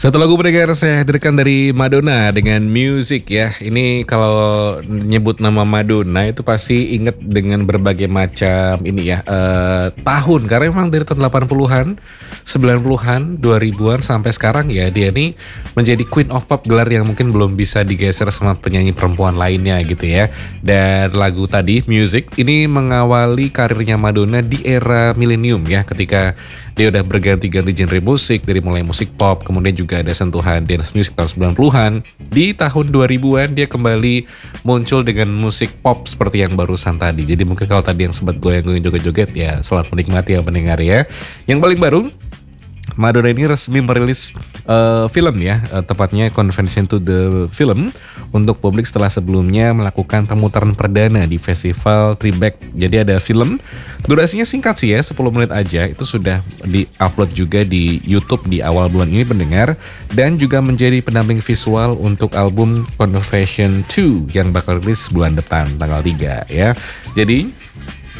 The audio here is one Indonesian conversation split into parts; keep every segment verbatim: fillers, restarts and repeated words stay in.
Satu lagu pendengar saya hadirkan dari Madonna dengan Music ya. Ini kalau nyebut nama Madonna itu pasti inget dengan berbagai macam ini ya eh, tahun. Karena memang dari tahun delapan puluhan, sembilan puluhan, dua ribuan sampai sekarang ya dia ini menjadi Queen of Pop, gelar yang mungkin belum bisa digeser sama penyanyi perempuan lainnya gitu ya. Dan lagu tadi Music ini mengawali karirnya Madonna di era milenium ya, ketika dia udah berganti-ganti genre musik dari mulai musik pop, kemudian juga ada sentuhan dance music tahun sembilan puluhan. Di tahun dua ribuan dia kembali muncul dengan musik pop seperti yang barusan tadi. Jadi mungkin kalau tadi yang sempat goyang-goyang joget-joget ya selamat menikmati ya pendengar ya. Yang paling baru, Madonna ini resmi merilis uh, film ya, uh, tepatnya Confession to the Film untuk publik setelah sebelumnya melakukan pemutaran perdana di festival Tribeca. Jadi ada film, durasinya singkat sih ya, sepuluh menit aja, itu sudah di-upload juga di YouTube di awal bulan ini pendengar, dan juga menjadi pendamping visual untuk album Confession two yang bakal rilis bulan depan tanggal tiga ya. Jadi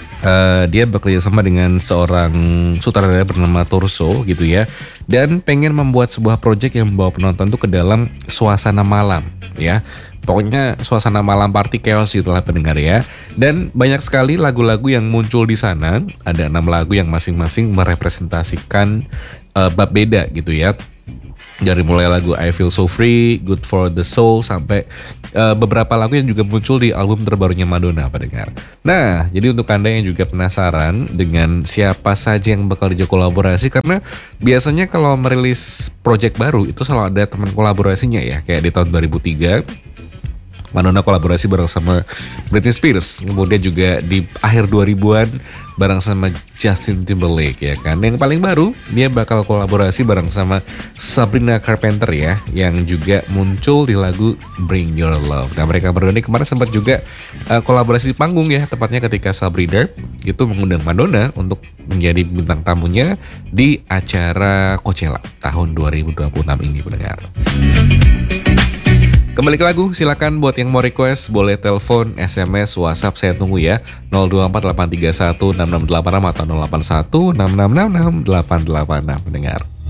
Uh, dia bekerja sama dengan seorang sutradara bernama Torso gitu ya, dan pengen membuat sebuah project yang membawa penonton tuh ke dalam suasana malam ya. Pokoknya suasana malam party chaos itulah pendengar ya. Dan banyak sekali lagu-lagu yang muncul di sana. Ada enam lagu yang masing-masing merepresentasikan uh, bab beda gitu ya. Dari mulai lagu I Feel So Free, Good For The Soul, sampai uh, beberapa lagu yang juga muncul di album terbarunya Madonna pendengar. Nah, jadi untuk Anda yang juga penasaran dengan siapa saja yang bakal dijak kolaborasi, karena biasanya kalau merilis project baru itu selalu ada teman kolaborasinya ya. Kayak di tahun dua ribu tiga Madonna kolaborasi bareng sama Britney Spears. Kemudian juga di akhir dua ribuan bareng sama Justin Timberlake ya kan. Yang paling baru dia bakal kolaborasi bareng sama Sabrina Carpenter ya, yang juga muncul di lagu Bring Your Love. Nah mereka berdua ini kemarin sempat juga uh, kolaborasi di panggung ya, tepatnya ketika Sabrina itu mengundang Madonna untuk menjadi bintang tamunya di acara Coachella tahun dua ribu dua puluh enam ini pendengar. Kembali ke lagu, silakan buat yang mau request boleh telepon, S M S, WhatsApp, saya tunggu ya. nol dua empat delapan tiga satu enam enam delapan enam atau nol delapan satu enam enam enam enam delapan delapan enam pendengar.